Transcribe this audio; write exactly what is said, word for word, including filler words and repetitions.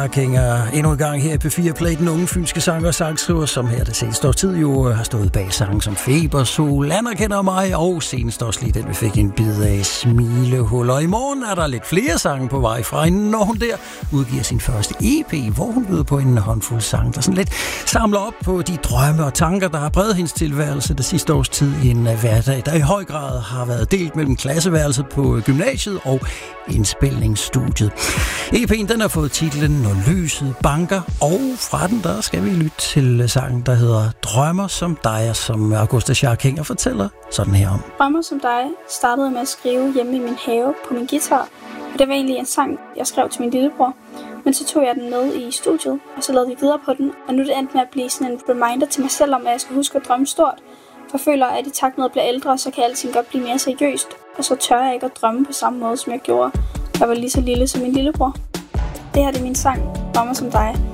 King er endnu en gang her i P fire Play, den unge fynske sanger og sangskriver, som her det seneste års tid jo har stået bag sange som Feber, Sol, Anerkender mig, og senest også lige den, vi fik en bid af, Smilehuller. I morgen er der lidt flere sange på vej fra hende, når hun der udgiver sin første E P, hvor hun byder på en håndfuld sang, der sådan lidt samler op på de drømme og tanker, der har præget hendes tilværelse det sidste års tid i en hverdag, der i høj grad har været delt mellem klasseværelset på gymnasiet og indspilningsstudiet. E P'en den har fået titlen Når lyset banker, og fra den der skal vi lytte til sangen, der hedder Drømmer som dig, som Augusta Scharkinger fortæller sådan her om. Drømmer som dig startede med at skrive hjemme i min have på min guitar, og det var egentlig en sang, jeg skrev til min lillebror. Men så tog jeg den med i studiet, og så lavede vi videre på den, og nu er det endt med at blive sådan en reminder til mig selv om, at jeg skal huske at drømme stort. For jeg føler, at i takt med at blive ældre, så kan alting godt blive mere seriøst, og så tør jeg ikke at drømme på samme måde, som jeg gjorde, da jeg var lige så lille som min lillebror. Det her er min sang, Drømmer som dig,